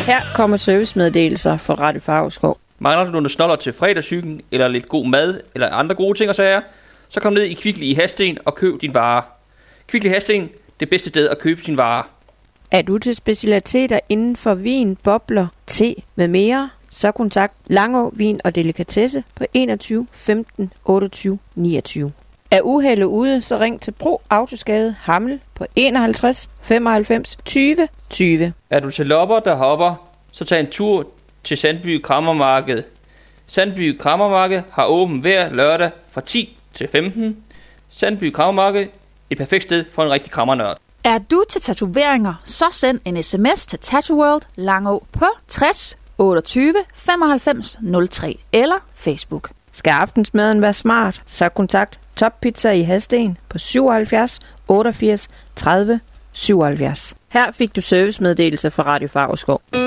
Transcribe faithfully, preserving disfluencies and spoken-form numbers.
Her kommer servicemeddelelser fra Radio Favrskov. Mangler du nogle snoller til fredagscyklen, eller lidt god mad, eller andre gode ting og sager, så kom ned i Kvickly i Hadsten og køb din varer. Kvickly Hadsten, det bedste sted at købe din varer. Er du til specialiteter inden for vin, bobler, te med mere, så kontakt Langå Vin og Delikatesse på enogtyve femten otteogtyve niogtyve. Er uheldet ude, så ring til Bro Autoskade Hammel på enoghalvtreds femoghalvfems tyve tyve. Er du til lopper, der hopper, så tag en tur til Sandby Krammermarked. Sandby Krammermarked har åben hver lørdag fra ti til femten. Sandby Krammermarked, et perfekt sted for en rigtig krammernørd. Er du til tatoveringer, så send en sms til Tattoo World Langå på tres otteogtyve femoghalvfems nul tre eller Facebook. Skal aftensmaden være smart, så kontakt Top Pizza i Hadsten på syvoghalvfjerds otteogfirs tredive syvoghalvfjerds. Her fik du servicemeddelelse fra Radio Favrskov.